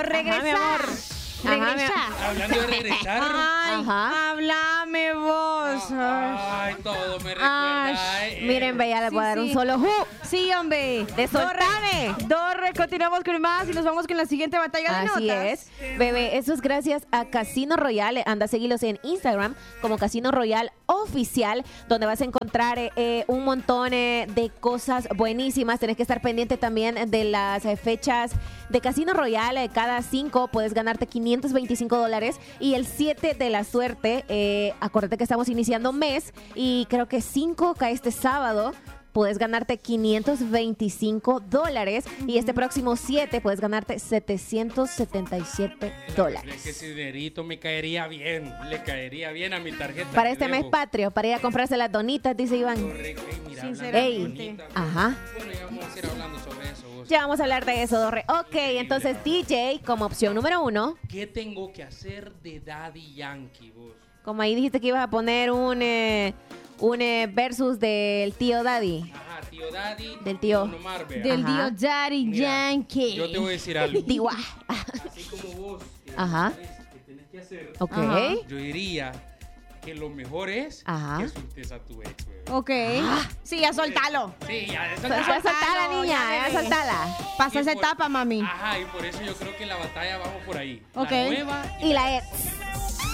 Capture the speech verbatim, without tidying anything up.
regresa. Ajá, mi amor. Regresa. Ajá, Hablando de regresar. Ay, Ajá. háblame vos. Ay, todo me recuerda. Ay, eh, Miren, Bella, le Sí, voy a dar sí. un solo ju. Sí, hombre. De soltame. Dorre, continuamos con más y nos vamos con la siguiente batalla de Así notas. es. Bebé, eso es gracias a Casino Royale. Anda a seguirlos en Instagram como Casino Royale Oficial, donde vas a encontrar eh, eh, un montón eh, de cosas buenísimas. Tenés que estar pendiente también de las eh, fechas de Casino Royale. Cada cinco puedes ganarte quinientos veinticinco dólares. Y el siete de la suerte, eh, acuérdate que estamos iniciando mes y creo que cinco cae este sábado. Puedes ganarte quinientos veinticinco dólares y este próximo siete puedes ganarte setecientos setenta y siete dólares. Es que ese dinerito me caería bien. Le caería bien a mi tarjeta. Para que este mes debo. patrio, para ir a comprarse las donitas, dice Iván. Correcto. Ey, mira, hablando de Ey, bonitas. ajá. Bueno, ya vamos a ir hablando sobre eso. vos. Ya vamos a hablar de eso, Dorre. Ok, entonces D J como opción número uno. ¿Qué tengo que hacer de Daddy Yankee, vos? Como ahí dijiste que ibas a poner un, eh, un eh, versus del tío Daddy. Ajá, tío Daddy. Del tío. Don Omar, vea. Del Ajá. tío Daddy Mira, Yankee. Yo te voy a decir algo. Diwa. Así como vos, que Ajá. sabes que tenés que hacer, Ok. Ajá. yo diría que lo mejor es Ajá. que sueltes a tu ex, bebé. Ok. Sí, ya soltalo. Sí, ya, eso Ya ya. soltala, niña, ya, ya soltala. Pasa Y esa por- etapa, mami. Ajá, y por eso yo creo que la batalla vamos por ahí. Ok. La nueva Y la ex.